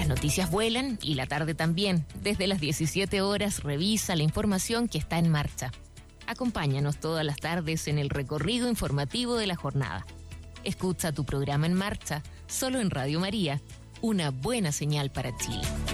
Las noticias vuelan y la tarde también. Desde las 17 horas revisa la información que está en marcha. Acompáñanos todas las tardes en el recorrido informativo de la jornada. Escucha tu programa En Marcha, solo en Radio María, una buena señal para Chile.